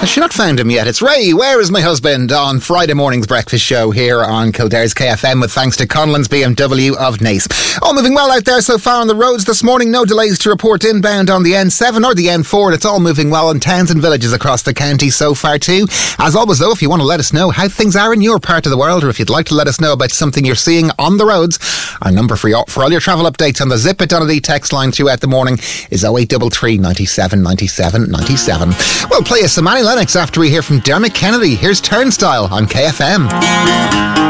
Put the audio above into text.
Has she not found him yet? It's Ray, Where Is My Husband? On Friday morning's breakfast show here on Kildare's KFM with thanks to Conlon's BMW of Naas. All moving well out there so far on the roads this morning. No delays to report inbound on the N7 or the N4. And it's all moving well in towns and villages across the county so far too. As always though, if you want to let us know how things are in your part of the world, or if you'd like to let us know about something you're seeing on the roads, our number for all your travel updates on the Zip It Donnelly text line throughout the morning is 0833 97 97 97. We'll play us some Annie Lennox after we hear from Dermot Kennedy. Here's Turnstile on KFM.